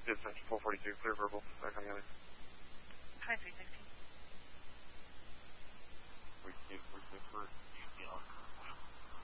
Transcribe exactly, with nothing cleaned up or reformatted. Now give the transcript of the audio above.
Dispatch four forty-two, clear verbal, back on the other. Hi, three sixteen. We keep, we keep, we keep,